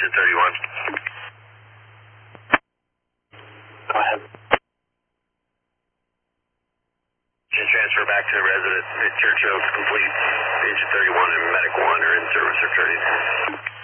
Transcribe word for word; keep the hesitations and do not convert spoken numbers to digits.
Patient thirty-one. Go ahead. Patient transfer back to the resident. Church Oaks complete. Patient thirty-one and Medic one are in service for thirty.